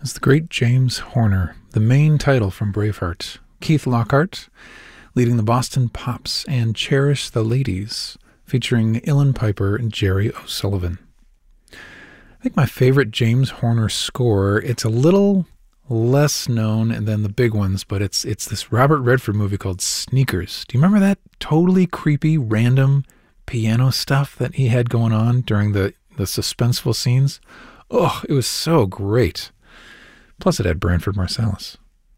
As the great James Horner, the main title from Braveheart, Keith Lockhart, leading the Boston Pops, and Cherish the Ladies, featuring Ilan Piper and Jerry O'Sullivan. I think my favorite James Horner score, it's a little less known than the big ones, but it's this Robert Redford movie called Sneakers. Do you remember that totally creepy, random piano stuff that he had going on during the suspenseful scenes? Oh, it was so great. Plus it had Branford Marsalis.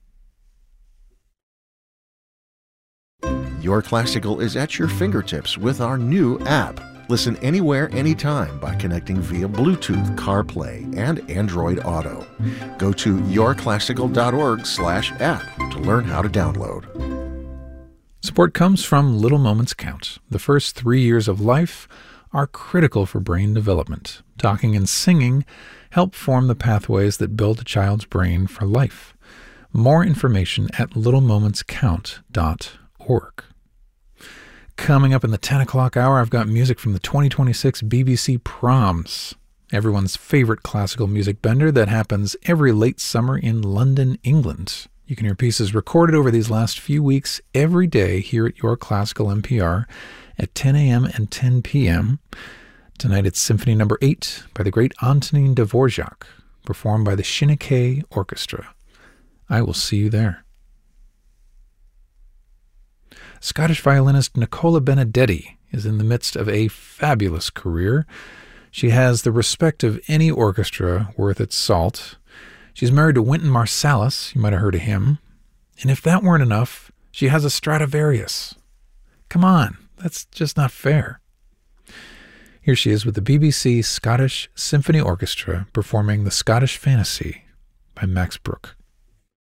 Your Classical is at your fingertips with our new app. Listen anywhere, anytime by connecting via Bluetooth, CarPlay, and Android Auto. Go to yourclassical.org/app to learn how to download. Support comes from Little Moments Count. The first 3 years of life are critical for brain development. Talking and singing help form the pathways that build a child's brain for life. More information at littlemomentscount.org. Coming up in the 10 o'clock hour, I've got music from the 2026 BBC Proms, everyone's favorite classical music bender that happens every late summer in London, England. You can hear pieces recorded over these last few weeks every day here at Your Classical NPR at 10 a.m. and 10 p.m. Tonight it's Symphony No. 8 by the great Antonin Dvorak, performed by the Shinekei Orchestra. I will see you there. Scottish violinist Nicola Benedetti is in the midst of a fabulous career. She has the respect of any orchestra worth its salt. She's married to Wynton Marsalis, you might have heard of him. And if that weren't enough, she has a Stradivarius. Come on, that's just not fair. Here she is with the BBC Scottish Symphony Orchestra performing The Scottish Fantasy by Max Bruch.